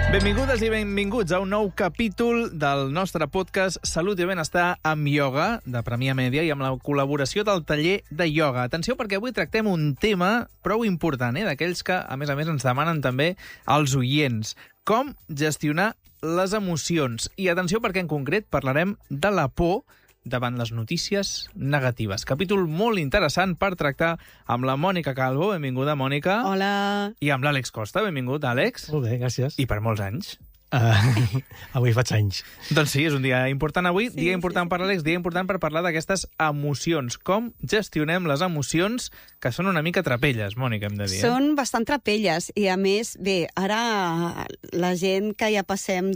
Benvingudes i benvinguts a un nou capítol del nostre podcast Salut i Benestar amb ioga, de Premià Mèdia, i amb la col·laboració del taller de ioga. Atenció, perquè avui tractem un tema prou important, d'aquells que, a més, ens demanen també els oients. Com gestionar les emocions. I atenció, perquè en concret parlarem de la por davant les notícies negatives. Capítol molt interessant per tractar amb la Mònica Calvo. Benvinguda, Mònica. Hola. I amb l'Àlex Costa. Benvingut, Àlex. Molt bé, gràcies. I per molts anys. Avui faig anys. Doncs sí, és un dia important avui, Sí, dia important per l'Àlex, dia important per parlar d'aquestes emocions. Com gestionem les emocions que són una mica trapelles, Mònica, hem de dir. Són bastant trapelles i, a més, bé, ara la gent que ja passem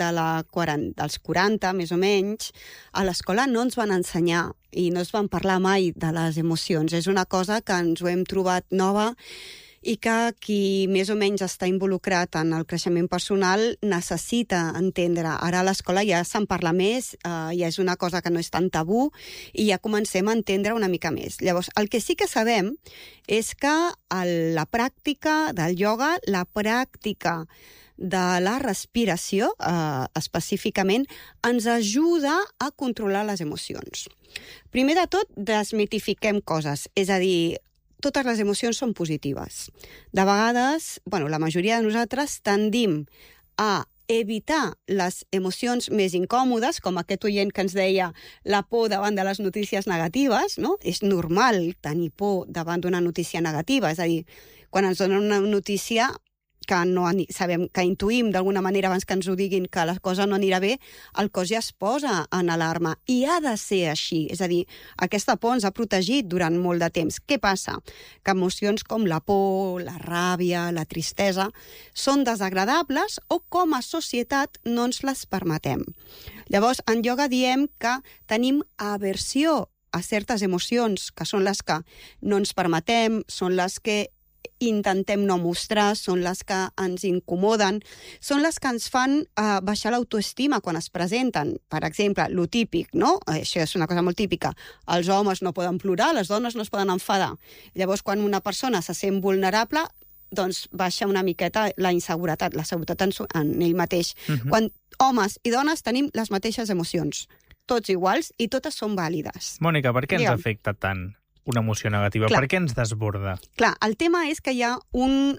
dels 40, més o menys, a l'escola no ens van ensenyar i no es van parlar mai de les emocions. És una cosa que ens ho hem trobat nova i que qui més o menys està involucrat en el creixement personal necessita entendre. Ara a l'escola ja se'n parla més, ja és una cosa que no és tan tabú i ja comencem a entendre una mica més. Llavors, el que sí que sabem és que la pràctica del ioga, la pràctica de la respiració, específicament, ens ajuda a controlar les emocions. Primer de tot, desmitifiquem coses, és a dir, totes les emocions són positives. De vegades, la majoria de nosaltres tendim a evitar les emocions més incòmodes, com aquest oient que ens deia la por davant de les notícies negatives, no? És normal tenir por davant d'una notícia negativa, és a dir, quan ens donen una notícia que no sabem, que intuïm d'alguna manera abans que ens ho diguin que la cosa no anirà bé, el cos ja es posa en alarma. I ha de ser així. És a dir, aquesta por ens ha protegit durant molt de temps. Què passa? Que emocions com la por, la ràbia, la tristesa, són desagradables o com a societat no ens les permetem. Llavors, en ioga diem que tenim aversió a certes emocions, que són les que no ens permetem, són les que intentem no mostrar, són les que ens incomoden, són les que ens fan baixar l'autoestima quan es presenten. Per exemple, lo típic, no? Això és una cosa molt típica. Els homes no poden plorar, les dones no es poden enfadar. Llavors, quan una persona se sent vulnerable, doncs baixa una miqueta la inseguretat, la seguretat en ell mateix. Quan homes i dones tenim les mateixes emocions, tots iguals i totes són vàlides. Mònica, per què ens afecta tant una emoció negativa? Clar. Per què ens desborda? Clar, el tema és que hi ha un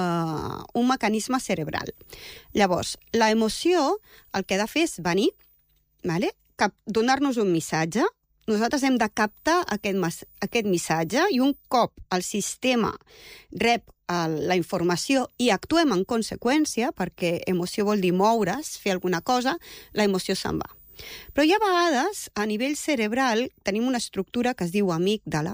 mecanisme cerebral. Llavors, la emoció el que ha de fer és venir, donar-nos un missatge. Nosaltres hem de captar aquest missatge i un cop el sistema rep la informació i actuem en conseqüència, perquè emoció vol dir moure's, fer alguna cosa, la emoció se'n va. Però hi ha vegades, a nivell cerebral, tenim una estructura que es diu amígdala,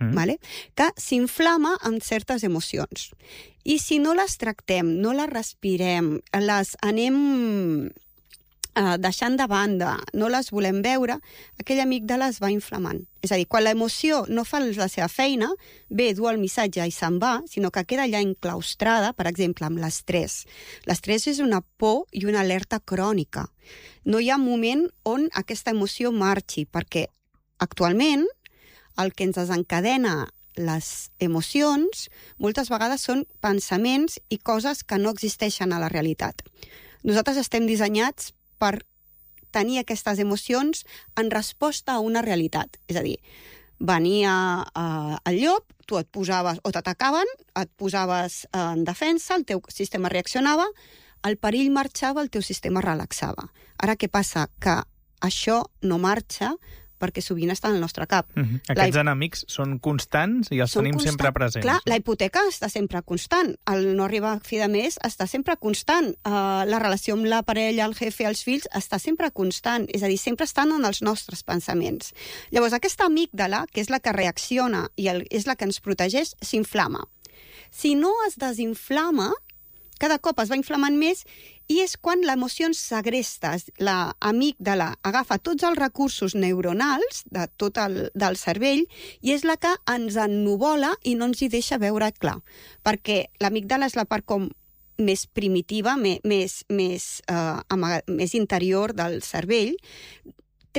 que s'inflama amb certes emocions. I si no les tractem, no les respirem, les anem deixant de banda, no les volem veure, aquella amígdala es va inflamant. És a dir, quan l'emoció no fa la seva feina, ve, du el missatge i se'n va, sinó que queda allà enclaustrada, per exemple, amb l'estrès. L'estrès és una por i una alerta crònica. No hi ha moment on aquesta emoció marxi, perquè actualment el que ens desencadena les emocions moltes vegades són pensaments i coses que no existeixen a la realitat. Nosaltres estem dissenyats per tenir aquestes emocions en resposta a una realitat. És a dir, venia el llop, tu et posaves, o t'atacaven, et posaves en defensa, el teu sistema reaccionava, el perill marxava, el teu sistema relaxava. Ara què passa? Que això no marxa perquè sovint està en el nostre cap. Aquests enemics són constants i els tenim sempre presents. Clar, la hipoteca està sempre constant. El no arribar a fi de mes està sempre constant. La relació amb la parella, el jefe, els fills, està sempre constant. És a dir, sempre estan en els nostres pensaments. Llavors, aquesta amígdala, que és la que reacciona i és la que ens protegeix, s'inflama. Si no es desinflama, cada cop es va inflamant més i és quan l'emoció ens segresta. La amígdala agafa tots els recursos neuronals de tot del cervell i és la que ens ennuvola i no ens hi deixa veure clar. Perquè l'amígdala és la part com més primitiva, més interior del cervell, treu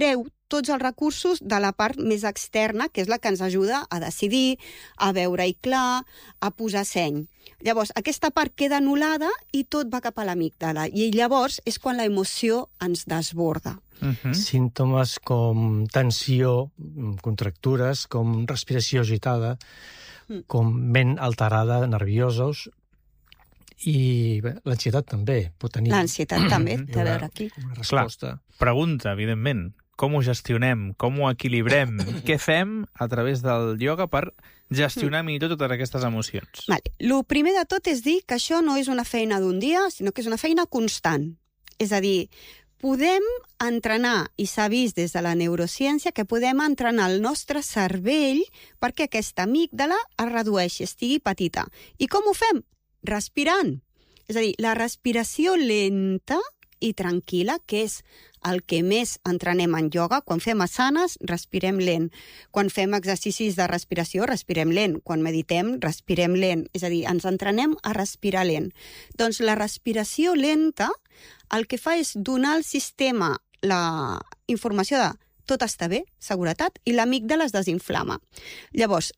tots els recursos de la part més externa, que és la que ens ajuda a decidir, a veure-hi clar, a posar seny. Llavors, aquesta part queda anul·lada i tot va cap a l'amígdala. I llavors és quan l'emoció ens desborda. Símptomes com tensió, contractures, com respiració agitada, com ment alterada, nerviosos, i bé, l'ansietat també pot tenir... L'ansietat també, té a veure aquí. Una resposta. Clar, pregunta, evidentment. Com ho gestionem? Com ho equilibrem? Què fem a través del ioga per gestionar millor totes aquestes emocions? Vale. Lo primer de tot és dir que això no és una feina d'un dia, sinó que és una feina constant. És a dir, podem entrenar, i s'ha vist des de la neurociència, que podem entrenar el nostre cervell perquè aquesta amígdala es redueixi, estigui petita. I com ho fem? Respirant. És a dir, la respiració lenta i tranquil·la, que és el que més entrenem en ioga. Quan fem asanes, respirem lent. Quan fem exercicis de respiració, respirem lent. Quan meditem, respirem lent. És a dir, ens entrenem a respirar lent. Doncs la respiració lenta el que fa és donar al sistema la informació de tot està bé, seguretat, i l'amígdala es desinflama. Llavors,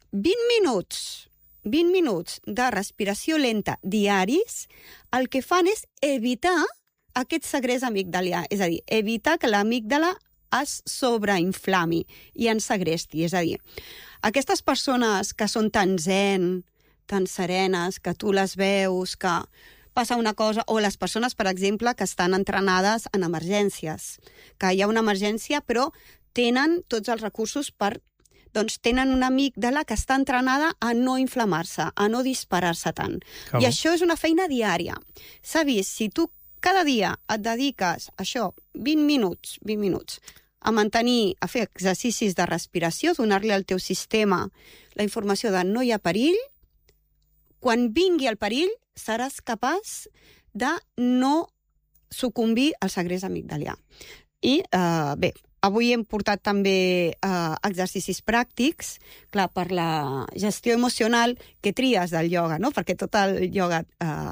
20 minuts de respiració lenta diaris, el que fan és evitar aquest segrest amigdalià, és a dir, evitar que l'amígdala es sobreinflami i ens segresti. És a dir, aquestes persones que són tan zen, tan serenes, que tu les veus, que passa una cosa, o les persones, per exemple, que estan entrenades en emergències, que hi ha una emergència però tenen tots els recursos per... doncs tenen una amígdala que està entrenada a no inflamar-se, a no disparar-se tant. I això és una feina diària. S'ha vist, si tu cada dia et dediques a això 20 minuts, a mantenir, a fer exercicis de respiració, donar-li al teu sistema la informació de no hi ha perill, quan vingui el perill seràs capaç de no sucumbir al segrest amigdalià. I, bé, avui hem portat també exercicis pràctics, clar, per la gestió emocional que tries del ioga, no? Perquè tot el ioga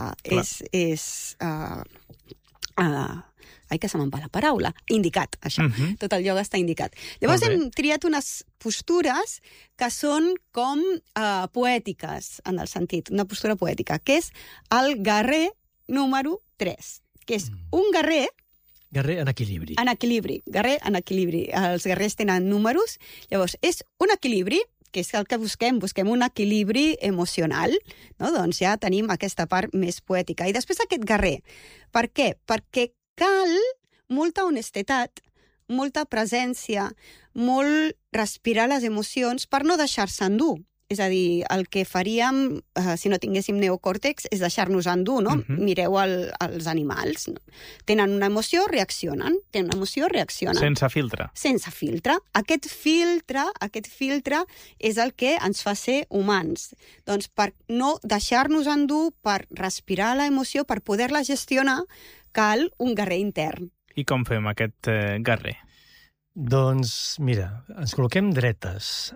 ai, que se me'n va la paraula. Indicat, això. Tot el ioga està indicat. Llavors hem triat unes postures que són com poètiques, en el sentit, una postura poètica, que és el guerrer número 3, que és un guerrer... Guerrer en equilibri. En equilibri, guerrer en equilibri. Els guerrers tenen números, llavors és un equilibri, que és el que busquem un equilibri emocional, no? Doncs ja tenim aquesta part més poètica. I després aquest guerrer. Per què? Perquè cal molta honestedat, molta presència, molt respirar les emocions per no deixar-se endur. És a dir, el que faríem si no tinguéssim neocòrtex és deixar-nos endur, no? Mireu els animals. Tenen una emoció, reaccionen. Tenen una emoció, reaccionen. Sense filtre. Sense filtre. Aquest filtre és el que ens fa ser humans. Doncs per no deixar-nos endur, per respirar l'emoció, per poder-la gestionar, cal un guerrer intern. I com fem aquest guerrer? Doncs, mira, ens col·loquem dretes,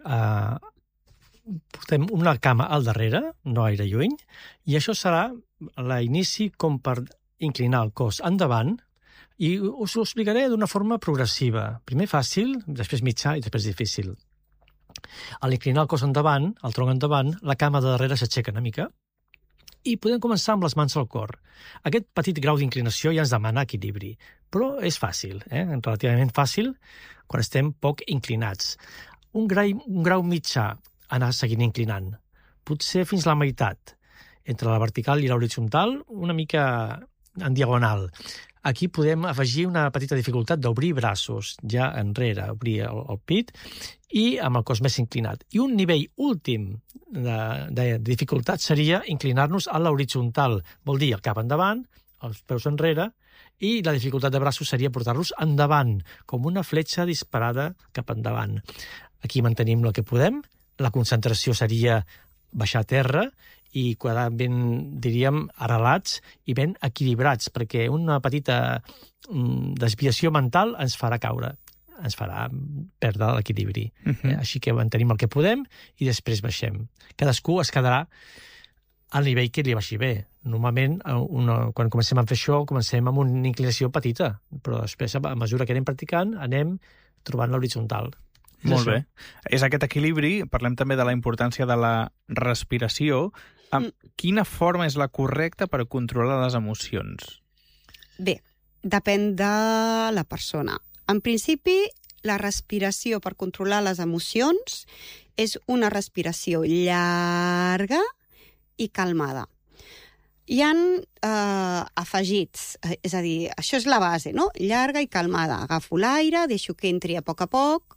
portem una cama al darrere, no gaire lluny, i això serà l'inici com per inclinar el cos endavant, i us ho explicaré d'una forma progressiva. Primer fàcil, després mitjà i després difícil. A l'inclinar el cos endavant, el tronc endavant, la cama de darrere s'aixeca una mica, i podem començar amb les mans al cor. Aquest petit grau d'inclinació ja ens demana equilibri, però és fàcil, relativament fàcil, quan estem poc inclinats. Un grau mitjà, anar seguint inclinant. Potser fins la meitat. Entre la vertical i l'horitzontal, una mica en diagonal. Aquí podem afegir una petita dificultat d'obrir braços, ja enrere, obrir el pit, i amb el cos més inclinat. I un nivell últim de dificultat seria inclinar-nos a l'horitzontal. Vol dir el cap endavant, els peus enrere, i la dificultat de braços seria portar-los endavant, com una fletxa disparada cap endavant. Aquí mantenim el que podem. La concentració seria baixar a terra i quedar ben, diríem, arrelats i ben equilibrats, perquè una petita desviació mental ens farà caure, ens farà perdre l'equilibri. Així que mantenim el que podem i després baixem. Cadascú es quedarà al nivell que li baixi bé. Normalment, quan comencem a fer això, comencem amb una inclinació petita, però després, a mesura que anem practicant, anem trobant l'horitzontal. Molt bé. És aquest equilibri, parlem també de la importància de la respiració. Quina forma és la correcta per controlar les emocions? Bé, depèn de la persona. En principi, la respiració per controlar les emocions és una respiració llarga i calmada. Hi ha afegits, és a dir, això és la base, no? Llarga i calmada. Agafo l'aire, deixo que entri a poc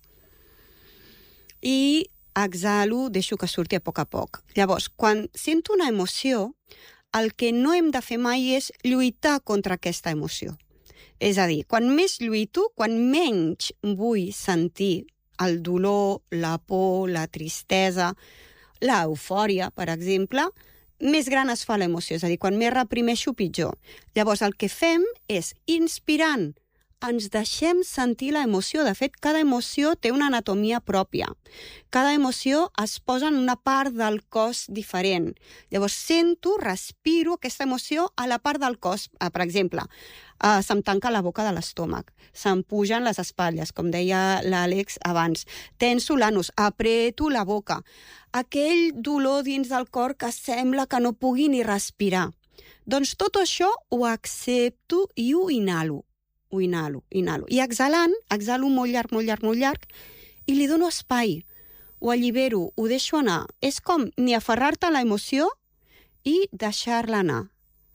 i exhalo, deixo que surti a poc. Llavors, quan sento una emoció, el que no hem de fer mai és lluitar contra aquesta emoció. És a dir, quan més lluito, quan menys vull sentir el dolor, la por, la tristesa, l'eufòria, per exemple, més gran es fa l'emoció. És a dir, quan més reprimeixo, pitjor. Llavors, el que fem és, inspirant, ens deixem sentir l'emoció. De fet, cada emoció té una anatomia pròpia. Cada emoció es posa en una part del cos diferent. Llavors, sento, respiro aquesta emoció a la part del cos. Per exemple, se'm tanca la boca de l'estómac, se'm pugen les espatlles, com deia l'Àlex abans, tenso l'anus, apreto la boca. Aquell dolor dins del cor que sembla que no pugui ni respirar. Doncs tot això ho accepto i ho inhalo. I exhalant, exhalo molt llarg, i li dono espai. Ho allibero, ho deixo anar. És com ni aferrar-te a l'emoció i deixar-la anar.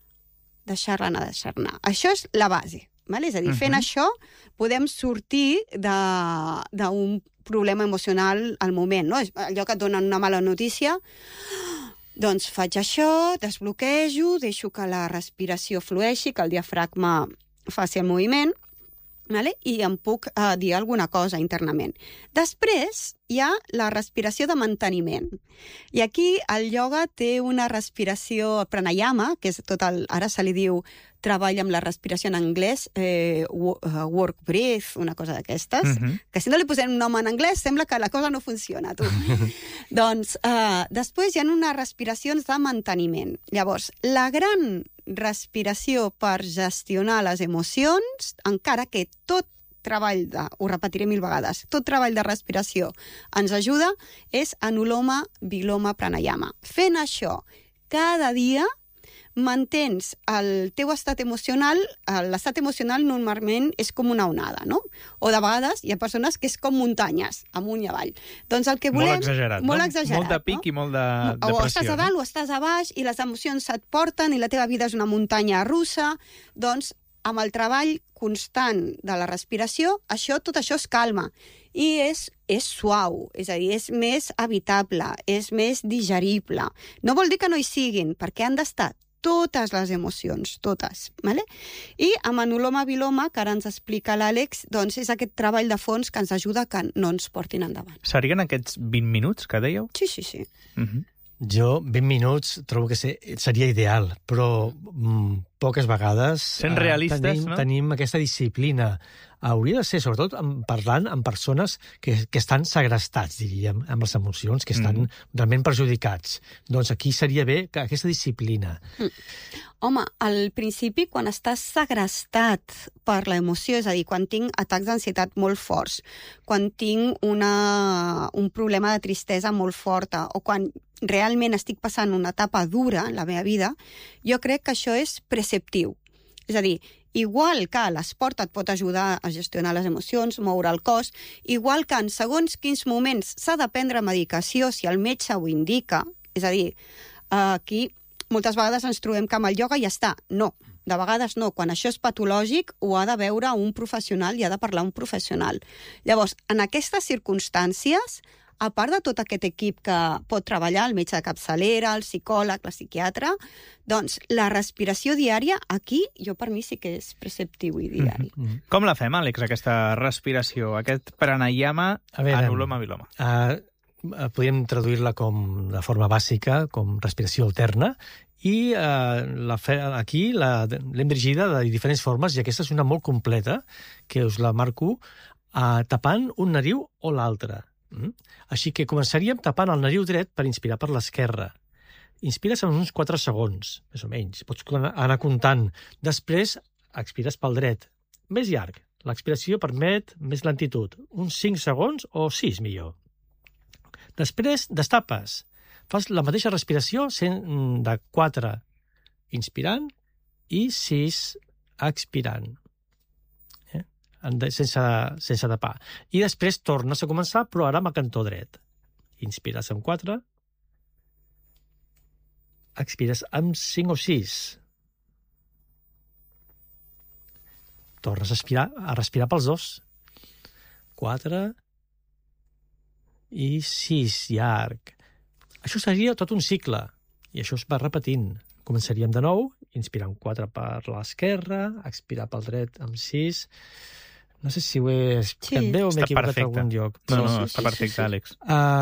Això és la base. És a dir, fent això podem sortir d'un problema emocional al moment. No? Allò que et donen una mala notícia, doncs faig això, desbloquejo, deixo que la respiració flueixi, que el diafragma faci el moviment, i em puc dir alguna cosa internament. Després hi ha la respiració de manteniment. I aquí el ioga té una respiració pranayama, que és ara se li diu treball amb la respiració en anglès, work breath, una cosa d'aquestes, que si no li posem un nom en anglès sembla que la cosa no funciona, tu. Doncs després hi ha unes respiracions de manteniment. Llavors, la gran respiració per gestionar les emocions, encara que tot treball ho repetiré 1000 vegades, tot treball de respiració ens ajuda, és Anuloma Viloma Pranayama. Fent això cada dia, mantens el teu estat emocional, l'estat emocional normalment és com una onada, no? O de vegades hi ha persones que és com muntanyes, amunt i avall. Doncs el que volem... Molt exagerat, no? Molt de pic i molt de pressió. O estàs a dalt o estàs a baix i les emocions se't porten i la teva vida és una muntanya russa. Doncs amb el treball constant de la respiració, tot això es calma i és suau, és a dir, és més habitable, és més digerible. No vol dir que no hi siguin, perquè han d'estar totes les emocions, totes. I amb Anuloma Viloma, que ara ens explica l'Àlex, doncs és aquest treball de fons que ens ajuda que no ens portin endavant. Serien aquests 20 minuts que dèieu? Sí. Jo, 20 minuts, trobo que seria ideal, però poques vegades Sent realistes, tenim aquesta disciplina. Hauria de ser, sobretot, parlant amb persones que estan segrestats, diríem, amb les emocions, que estan realment perjudicats. Doncs aquí seria bé que aquesta disciplina. Home, al principi, quan estàs segrestat per l'emoció, és a dir, quan tinc atacs d'ansietat molt forts, quan tinc un problema de tristesa molt forta, o quan realment estic passant una etapa dura en la meva vida, jo crec que això és preceptiu. És a dir, igual que l'esport et pot ajudar a gestionar les emocions, moure el cos, igual que en segons quins moments s'ha de prendre medicació si el metge ho indica, és a dir, aquí moltes vegades ens trobem que amb el ioga ja està. No, de vegades no. Quan això és patològic ho ha de veure un professional i ha de parlar un professional. Llavors, en aquestes circumstàncies, a part de tot aquest equip que pot treballar, el metge de capçalera, el psicòleg, la psiquiatra, doncs la respiració diària, aquí, jo per mi sí que és preceptiu i diari. Com la fem, Àlex, aquesta respiració, aquest pranayama Anuloma Viloma? Podríem traduir-la com de forma bàsica, com respiració alterna, i aquí l'hem dirigida de diferents formes, i aquesta és una molt completa, que us la marco tapant un nariu o l'altre. Així que començaríem tapant el nariu dret per inspirar per l'esquerra. Inspires en uns 4 segons, més o menys. Pots anar comptant. Després expires pel dret. Més llarg. L'expiració permet més lentitud, uns 5 segons o 6, millor. Després, destapes. Fas la mateixa respiració de 4 inspirant i 6 expirant. Sense tapar. I després tornes a començar, però ara amb el cantó dret. Inspires amb 4, expires amb 5 o 6. Tornes a respirar pels dos. 4 i 6, llarg. Això seria tot un cicle, i això es va repetint. Començaríem de nou, inspirar amb 4 per l'esquerra, expirar pel dret amb 6... No sé si ho he explicat bé o m'he equivocat a algun lloc. No, està perfecte, Àlex.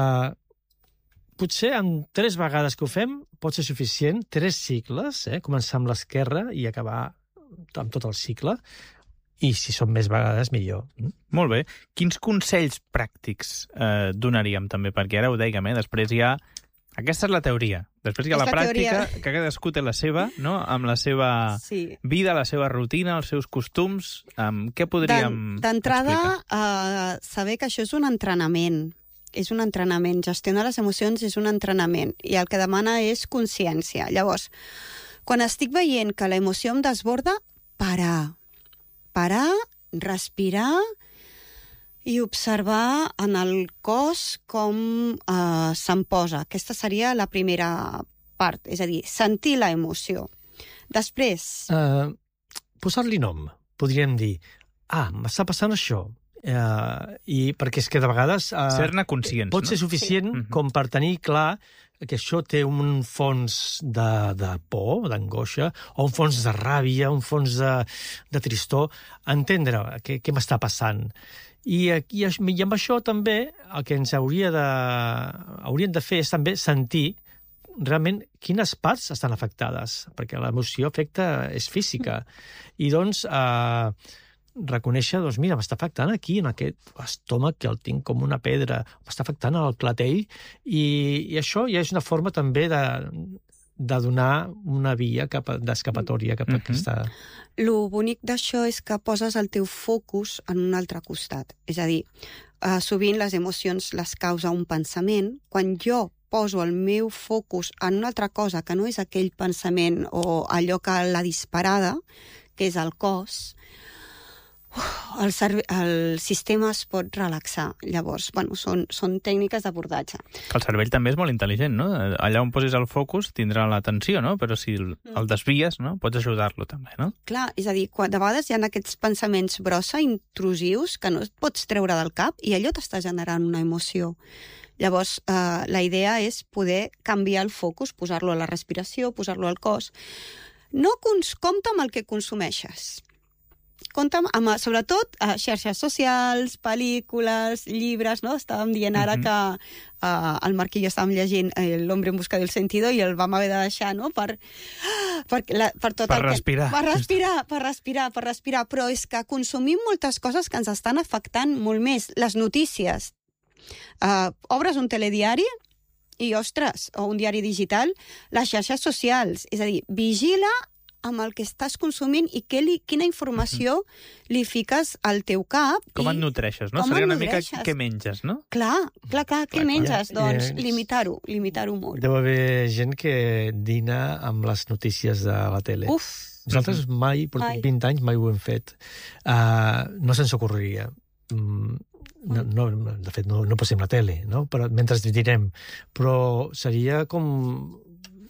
Potser amb 3 vegades que ho fem pot ser suficient, 3 cicles, començar amb l'esquerra i acabar amb tot el cicle, i si són més vegades, millor. Molt bé. Quins consells pràctics donaríem també? Perquè ara ho dèiem, després hi ha... Aquesta és la teoria. Després hi ha la pràctica, que cadascú té la seva, no? Amb la seva vida, la seva rutina, els seus costums. Què podríem D'entrada, saber que això és un entrenament. És un entrenament. Gestionar les emocions és un entrenament. I el que demana és consciència. Llavors, quan estic veient que la emoció em desborda, parar, respirar i observar en el cos com se'm posa. Aquesta seria la primera part, és a dir, sentir la emoció. Després... Posar-li nom, podríem dir. M'està passant això. I perquè és que de vegades... Ser-ne conscients, pot ser suficient com per tenir clar que això té un fons de por, d'angoixa, o un fons de ràbia, un fons de tristor. Entendre què m'està passant. I amb això també el que ens hauríem de fer és també sentir realment quines parts estan afectades, perquè l'emoció és física. I doncs reconèixer, mira, m'està afectant aquí, en aquest estómac, que el tinc com una pedra, m'està afectant el clatell, i això ja és una forma també de donar una via d'escapatòria cap a aquesta... Lo bonic d'això és que poses el teu focus en un altre costat. És a dir, sovint les emocions les causa un pensament. Quan jo poso el meu focus en una altra cosa que no és aquell pensament o allò que l'ha disparada, que és el cos, el sistema es pot relaxar. Llavors, són tècniques d'abordatge. El cervell també és molt intel·ligent, no? Allà on posis el focus tindrà l'atenció, no? Però si el desvies, no? Pots ajudar-lo també, no? Clar, és a dir, de vegades hi ha aquests pensaments brossa, intrusius, que no et pots treure del cap i allò t'està generant una emoció. Llavors, la idea és poder canviar el focus, posar-lo a la respiració, posar-lo al cos. Compte amb el que consumeixes. Compte amb, sobretot, xarxes socials, pel·lícules, llibres, no? Estàvem dient ara que el Marc i jo estàvem llegint L'hombre en busca del sentido i el vam haver de deixar, no? Per respirar. Per respirar. Però és que consumim moltes coses que ens estan afectant molt més. Les notícies. Obres un telediari i, ostres, o un diari digital, les xarxes socials. És a dir, vigila amb el que estàs consumint i quina informació li fiques al teu cap. Com et nutreixes, no? Seria una mica què menges, no? Clar, què menges? Doncs limitar-ho molt. Deu haver gent que dina amb les notícies de la tele. Nosaltres mai, portem 20 anys, mai ho hem fet. No se'ns ocorreria. De fet, no posem la tele, no? Mentre dinem. Però seria com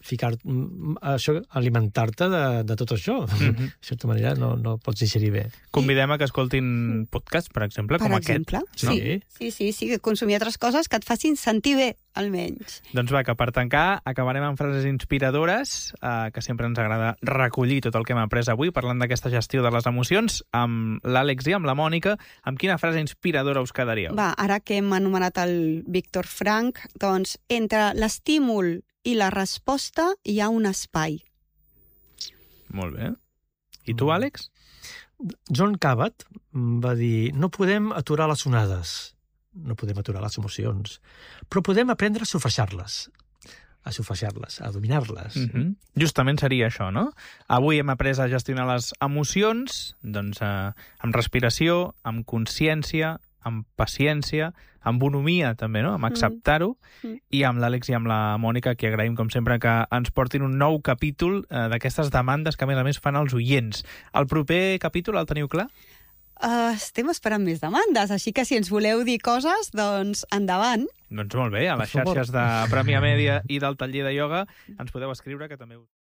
alimentar-te de tot això. De certa manera no pots digerir bé. Convidem a que escoltin podcasts, per exemple, com aquest. Sí, que consumir altres coses que et facin sentir bé, almenys. Doncs va, que per tancar acabarem amb frases inspiradores, que sempre ens agrada recollir tot el que hem après avui, parlant d'aquesta gestió de les emocions, amb l'Àlex i amb la Mònica. Amb quina frase inspiradora us quedaríeu? Va, ara que hem anomenat el Víctor Frank, doncs, entre l'estímul i la resposta hi ha un espai. Molt bé. I tu, Àlex? John Kabat va dir: no podem aturar les onades, no podem aturar les emocions, però podem aprendre a surfejar-les. a surfejar-les, a dominar-les. Justament seria això, no? Avui hem après a gestionar les emocions, doncs amb respiració, amb consciència, amb paciència, amb bonomia també, no? Amb acceptar-ho, i amb l'Àlex i amb la Mònica, que agraïm com sempre que ens portin un nou capítol d'aquestes demandes que a més fan els oients. El proper capítol el teniu clar? Estem esperant més demandes, així que si ens voleu dir coses, doncs endavant. Doncs molt bé, a les xarxes de Premià Mèdia i del taller de ioga ens podeu escriure, que també us...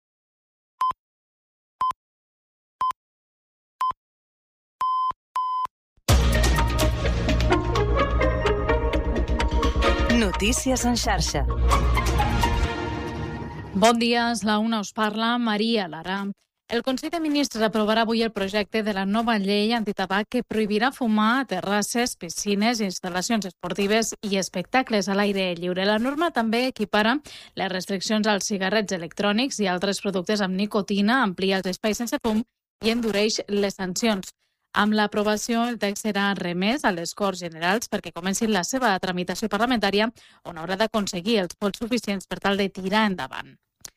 Notícies en xarxa. Bon dia, és la una, us parla Maria Lara. El Consell de Ministres aprovarà avui el projecte de la nova llei antitabac que prohibirà fumar a terrasses, piscines, instal·lacions esportives i espectacles a l'aire lliure. La norma també equipara les restriccions als cigarrets electrònics i altres productes amb nicotina, amplia els espais sense fum i endureix les sancions. Amb l'aprovació, el text serà remès a les Corts Generals perquè comencin la seva tramitació parlamentària, on haurà d'aconseguir els vots suficients per tal de tirar endavant.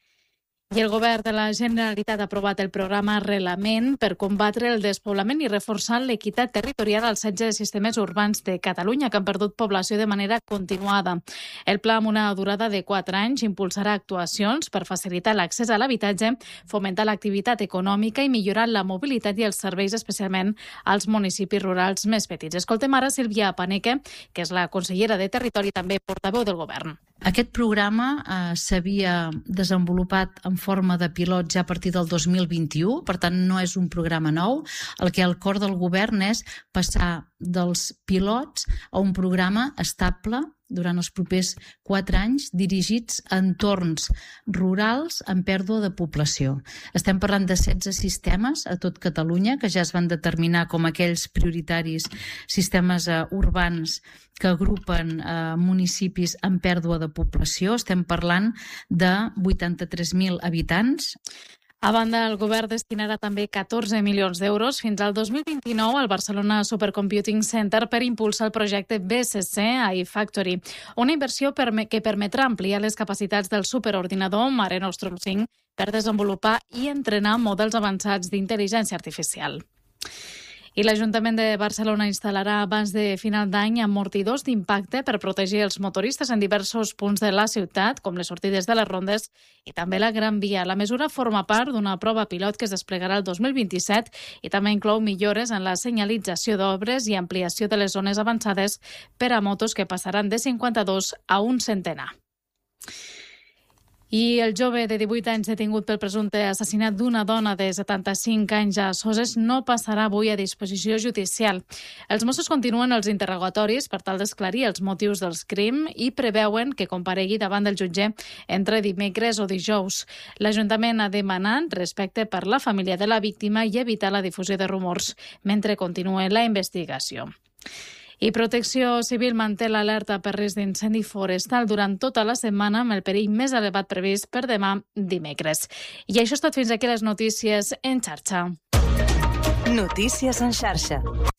I el govern de la Generalitat ha aprovat el programa Arrelament per combatre el despoblament i reforçar l'equitat territorial als 16 sistemes urbans de Catalunya que han perdut població de manera continuada. El pla, amb una durada de 4 anys, impulsarà actuacions per facilitar l'accés a l'habitatge, fomentar l'activitat econòmica i millorar la mobilitat i els serveis, especialment als municipis rurals més petits. Escoltem ara Sílvia Paneque, que és la consellera de Territori i també portaveu del govern. Aquest programa s'havia desenvolupat en forma de pilot ja a partir del 2021, per tant no és un programa nou. El que el cor del govern és passar dels pilots a un programa estable durant els propers 4 anys dirigits a entorns rurals en pèrdua de població. Estem parlant de 16 sistemes a tot Catalunya que ja es van determinar com aquells prioritaris sistemes urbans que agrupen municipis en pèrdua de població. Estem parlant de 83.000 habitants. A banda, el govern destinarà també 14 milions d'euros fins al 2029 al Barcelona Supercomputing Center per impulsar el projecte BCC AI Factory, una inversió que permetrà ampliar les capacitats del superordinador Mare Nostrum 5 per desenvolupar i entrenar models avançats d'intel·ligència artificial. I l'Ajuntament de Barcelona instal·larà abans de final d'any amortidors d'impacte per protegir els motoristes en diversos punts de la ciutat, com les sortides de les rondes i també la Gran Via. La mesura forma part d'una prova pilot que es desplegarà el 2027 i també inclou millores en la senyalització d'obres i ampliació de les zones avançades per a motos que passaran de 52 a un centenar. I el jove de 18 anys detingut pel presumpte assassinat d'una dona de 75 anys a Soses no passarà avui a disposició judicial. Els Mossos continuen els interrogatoris per tal d'esclarir els motius dels crims i preveuen que comparegui davant del jutge entre dimecres o dijous. L'Ajuntament ha demanat respecte per la família de la víctima i evitar la difusió de rumors mentre continua la investigació. I Protecció Civil manté l'alerta per risc d'incendi forestal durant tota la setmana amb el perill més elevat previst per demà dimecres. I això és tot, fins aquí les notícies en xarxa. Notícies en xarxa.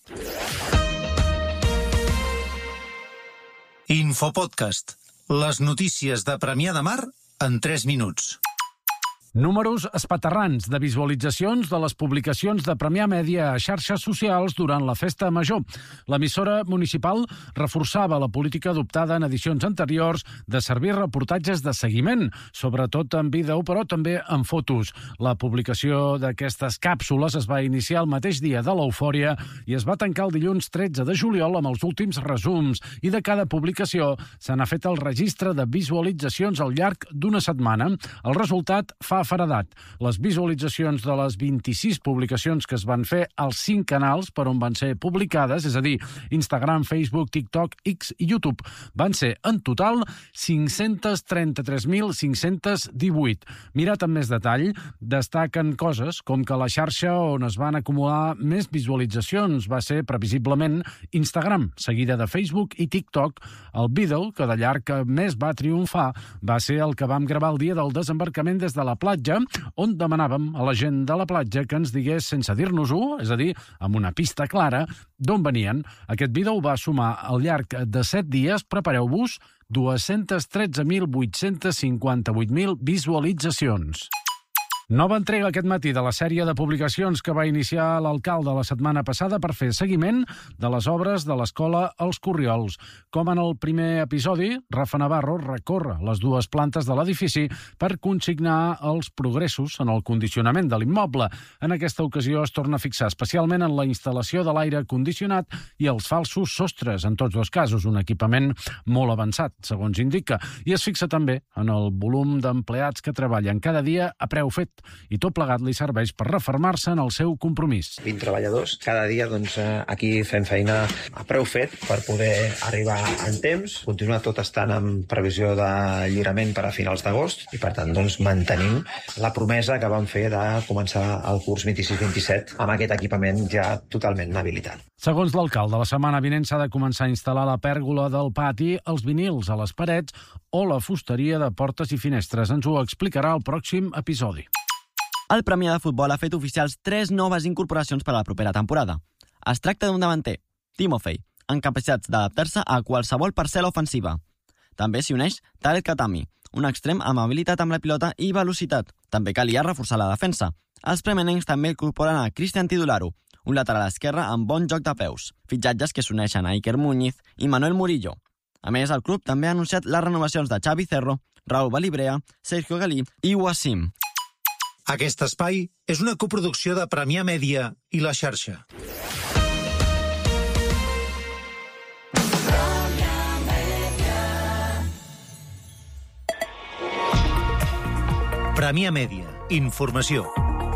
Infopodcast. Les notícies de Premià de Mar en 3 minuts. Números espaterrants de visualitzacions de les publicacions de Premià Mèdia a xarxes socials durant la festa major. L'emissora municipal reforçava la política adoptada en edicions anteriors de servir reportatges de seguiment, sobretot en vídeo, però també en fotos. La publicació d'aquestes càpsules es va iniciar el mateix dia de l'eufòria i es va tancar el dilluns 13 de juliol amb els últims resums, i de cada publicació se n'ha fet el registre de visualitzacions al llarg d'una setmana. El resultat fa feredat. Les visualitzacions de les 26 publicacions que es van fer als 5 canals per on van ser publicades, és a dir, Instagram, Facebook, TikTok, X i YouTube, van ser en total 533.518. Mirat amb més detall, destaquen coses com que la xarxa on es van acumular més visualitzacions va ser previsiblement Instagram, seguida de Facebook i TikTok. El vídeo que de llarg més va triomfar va ser el que vam gravar el dia del desembarcament des de la platja platja, on demanàvem a la gent de la platja que ens digués sense dir-nos-ho, és a dir, amb una pista clara, d'on venien. Aquest vídeo va sumar al llarg de 7 dies, prepareu-vos, 213.858.000 visualitzacions. Nova entrega aquest matí de la sèrie de publicacions que va iniciar l'alcalde la setmana passada per fer seguiment de les obres de l'escola Els Corriols. Com en el primer episodi, Rafa Navarro recorre les 2 plantes de l'edifici per consignar els progressos en el condicionament de l'immoble. En aquesta ocasió es torna a fixar especialment en la instal·lació de l'aire condicionat i els falsos sostres, en tots 2 casos, un equipament molt avançat, segons indica, i es fixa també en el volum d'empleats que treballen cada dia a preu fet, i tot plegat li serveix per refermar-se en el seu compromís. 20 treballadors. Cada dia aquí fem feina a preu fet per poder arribar en temps, continuar tot estant en previsió de lliurament per a finals d'agost i, per tant, mantenim la promesa que vam fer de començar el curs 26-27 amb aquest equipament ja totalment habilitat. Segons l'alcalde, la setmana vinent s'ha de començar a instal·lar la pèrgola del pati, els vinils a les parets o la fusteria de portes i finestres. Ens ho explicarà el pròxim episodi. El Premià de Futbol ha fet oficials 3 noves incorporacions per a la propera temporada. Es tracta d'un davanter, Timofey, amb capacitats d'adaptar-se a qualsevol parcel·la ofensiva. També s'hi uneix Tarek Katami, un extrem amb habilitat amb la pilota i velocitat. També calia reforçar la defensa. Els premenencs també incorporen a Cristian Tidularo, un lateral esquerre amb bon joc de peus. Fitxatges que s'uneixen a Iker Muñiz i Manuel Murillo. A més, el club també ha anunciat les renovacions de Xavi Cerro, Raúl Balibrea, Sergio Galí i Wassim. Aquest espai és una coproducció de Premià Mèdia i La Xarxa. Premià Mèdia. Informació.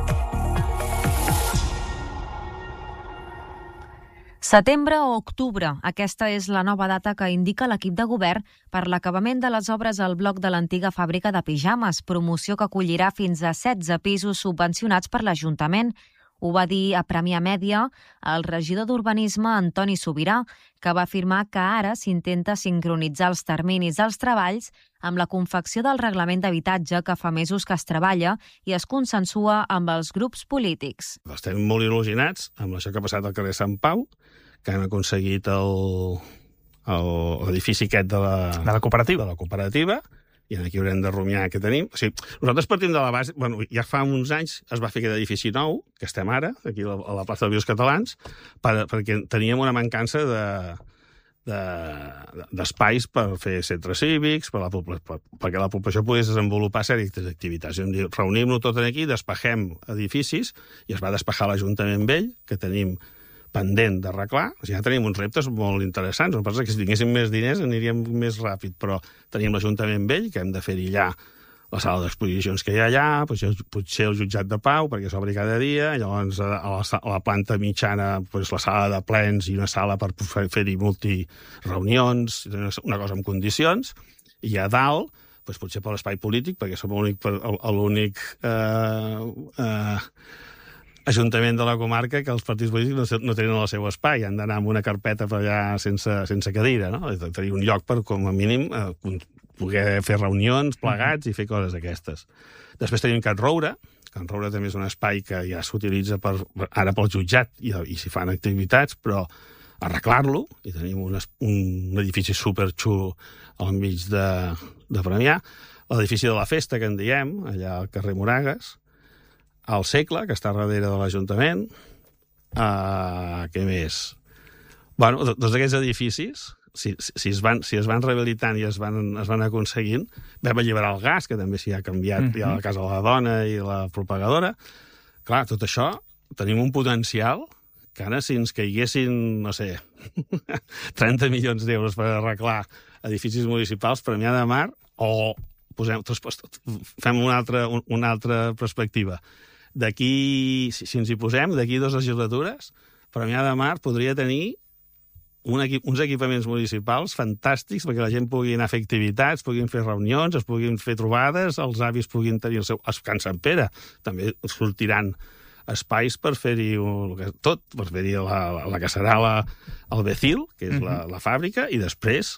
Setembre o octubre, aquesta és la nova data que indica l'equip de govern per l'acabament de les obres al bloc de l'antiga fàbrica de pijames, promoció que acollirà fins a 16 pisos subvencionats per l'Ajuntament. Ho va dir a Premià Mèdia el regidor d'Urbanisme, Antoni Sobirà, que va afirmar que ara s'intenta sincronitzar els terminis dels treballs amb la confecció del reglament d'habitatge que fa mesos que es treballa i es consensua amb els grups polítics. Estem molt il·lusionats amb això que ha passat al carrer Sant Pau, que hem aconseguit l'edifici aquest de la cooperativa, i aquí haurem de rumiar què tenim. O sigui, nosaltres partim de la base... Bueno, ja fa uns anys es va fer aquest edifici nou, que estem ara, aquí a la plaça dels Vius Catalans, perquè teníem una mancança d'espais per fer centres cívics, perquè la població pogués desenvolupar sèries d'activitats. Reunim-lo tot aquí, despejem edificis, i es va despejar l'Ajuntament Vell, que tenim pendent d'arreglar. O sigui, ja tenim uns reptes molt interessants. No passa que si tinguéssim més diners aniríem més ràpid, però tenim l'Ajuntament Vell, que hem de fer-hi allà la sala d'exposicions que hi ha allà, potser el jutjat de pau, perquè s'obri cada dia, llavors a la planta mitjana la sala de plens i una sala per fer-hi multireunions, una cosa en condicions, i a dalt, potser per l'espai polític, perquè som l'únic ajuntament de la comarca que els partits polítics no tenen el seu espai, han d'anar amb una carpeta per allà sense cadira, no? Tenir un lloc per, com a mínim, poder fer reunions plegats i fer coses d'aquestes. Després tenim Can Roure. Can Roure també és un espai que ja s'utilitza ara pel jutjat i s'hi fan activitats, però arreglar-lo, i tenim un edifici superxulo al mig de Premià, l'edifici de la Festa, que en diem, allà al carrer Moragues, el Segle, que està darrere de l'Ajuntament. Què més? Bueno, tots aquests edificis, si es van rehabilitant i es van aconseguint, vam alliberar el gas, que també s'hi ha canviat, hi ha la Casa de la Dona i la propagadora. Clar, tot això, tenim un potencial que ara si ens caiguessin, no sé, 30 milions d'euros per arreglar edificis municipals, Premià de Mar, o fem una altra perspectiva. D'aquí, si ens hi posem, d'aquí 2 legislatures, Premià de Mar podria tenir uns equipaments municipals fantàstics perquè la gent pugui anar a fer activitats, puguin fer reunions, es puguin fer trobades, els avis puguin tenir Can Sant Pere. També sortiran espais per fer-hi tot, per fer-hi la cacerala al Becil, que és la fàbrica, i després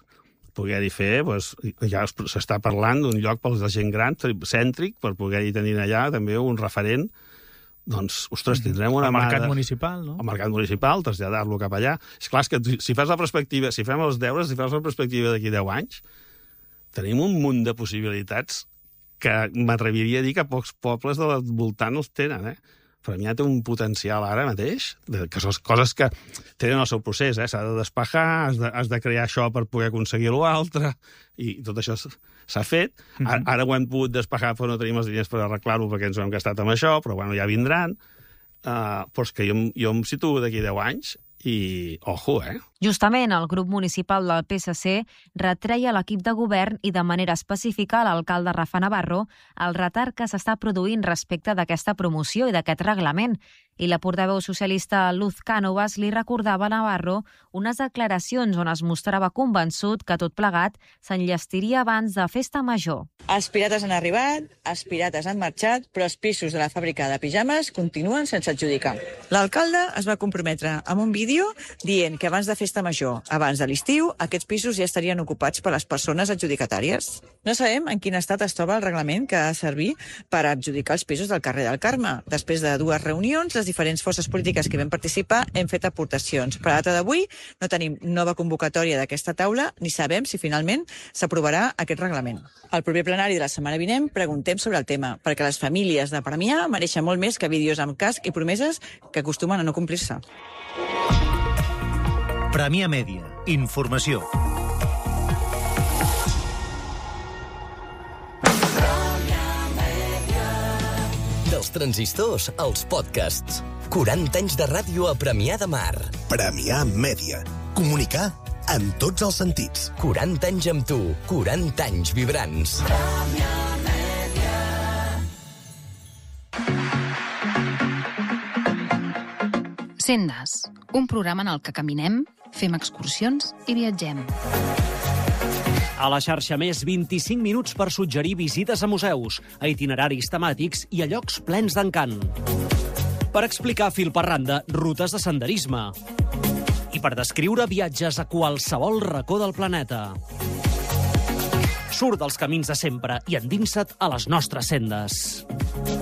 poder-hi fer, doncs, ja s'està parlant d'un lloc pels de gent gran, cèntric, per poder-hi tenir allà també un referent. Doncs, ostres, tindrem una... El mercat municipal, no? El mercat municipal, traslladar-lo cap allà. És clar, que si fas la perspectiva, si fem els deures, si fas la perspectiva d'aquí 10 anys, tenim un munt de possibilitats que m'atreviria a dir que pocs pobles de voltant els tenen, Premià té un potencial ara mateix, que són coses que tenen el seu procés, s'ha de despejar, has de crear això per poder aconseguir l'altre, i tot això s'ha fet. Ara ho hem pogut despejar, però no tenim els diners per arreglar-ho perquè ens ho hem gastat amb això, però bueno, ja vindran. Però és que jo em situo d'aquí 10 anys i, ojo, Justament, el grup municipal del PSC retreia a l'equip de govern i de manera específica a l'alcalde Rafa Navarro el retard que s'està produint respecte d'aquesta promoció i d'aquest reglament. I la portaveu socialista Luz Cánovas li recordava a Navarro unes declaracions on es mostrava convençut que tot plegat s'enllestiria abans de Festa Major. Els pirates han arribat, els pirates han marxat, però els pisos de la fàbrica de pijames continuen sense adjudicar. L'alcalde es va comprometre amb un vídeo dient que abans de Festa Major, abans de l'estiu, aquests pisos ja estarien ocupats per les persones adjudicatàries. No sabem en quin estat es troba el reglament que ha de servir per adjudicar els pisos del carrer del Carme. Després de 2 reunions, les diferents forces polítiques que vam participar hem fet aportacions. Per a data d'avui no tenim nova convocatòria d'aquesta taula ni sabem si finalment s'aprovarà aquest reglament. Al proper plenari de la setmana vinent preguntem sobre el tema, perquè les famílies de Premià mereixen molt més que vídeos amb casc i promeses que acostumen a no complir-se. Premià Mèdia. Informació. Dels transistors als podcasts. 40 anys de ràdio a Premià de Mar. Premià Mèdia. Comunicar en tots els sentits. 40 anys amb tu. 40 anys vibrants. Premià Mèdia. Sendes, un programa en el que caminem, fem excursions i viatgem. A la xarxa Més, 25 minuts per suggerir visites a museus, a itineraris temàtics i a llocs plens d'encant. Per explicar fil per randa rutes de senderisme. I per descriure viatges a qualsevol racó del planeta. Surt dels camins de sempre i endinsa't a les nostres sendes.